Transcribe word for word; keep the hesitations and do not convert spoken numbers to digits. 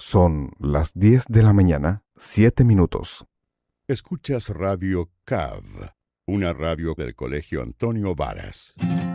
Son las diez de la mañana, siete minutos. Escuchas Radio C A V, una radio del Colegio Antonio Varas.